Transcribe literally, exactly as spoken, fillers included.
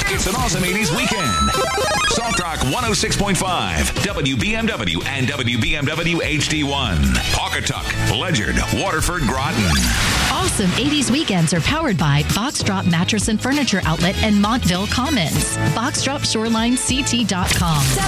It's an awesome eighties weekend. Soft Rock one oh six point five, W B M W and W B M W H D one. Pawcatuck, Ledyard, Waterford, Groton. Awesome eighties weekends are powered by Foxdrop Mattress and Furniture Outlet and Montville Commons. Foxdrop Shoreline C T dot com.